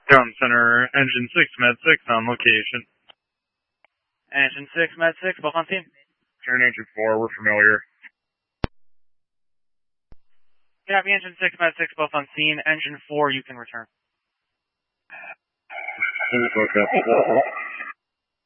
Ground Center, Engine 6, Med 6 on location. Engine 6, Med 6, both on scene. Turn Engine 4, we're familiar. Copy, Engine 6, Med 6, both on scene. Engine 4, you can return. Okay.